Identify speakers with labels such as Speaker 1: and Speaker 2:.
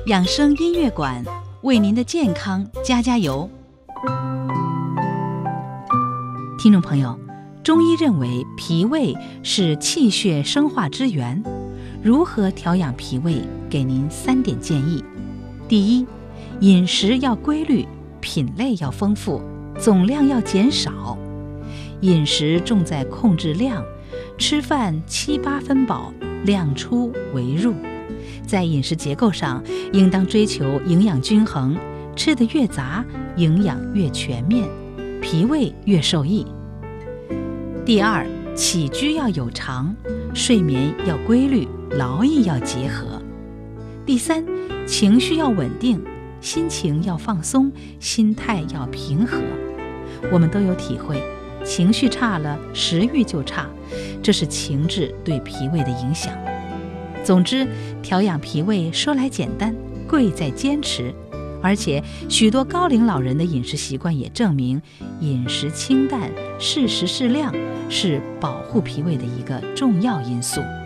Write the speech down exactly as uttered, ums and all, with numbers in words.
Speaker 1: 养生音乐馆为您的健康加加油。听众朋友，中医认为脾胃是气血生化之源，如何调养脾胃？给您三点建议。第一，饮食要规律，品类要丰富，总量要减少。饮食重在控制量，吃饭七八分饱，量出为入。在饮食结构上，应当追求营养均衡，吃得越杂，营养越全面，脾胃越受益。第二，起居要有常，睡眠要规律，劳逸要结合。第三，情绪要稳定，心情要放松，心态要平和。我们都有体会，情绪差了，食欲就差，这是情志对脾胃的影响。总之，调养脾胃说来简单，贵在坚持。而且许多高龄老人的饮食习惯也证明，饮食清淡、适时适量是保护脾胃的一个重要因素。